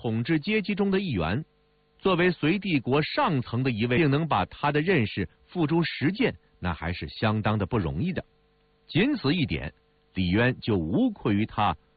统治阶级中的一员，作为隋帝国上层的一位，并能把他的认识付诸实践，那还是相当的不容易的。仅此一点，李渊就无愧于他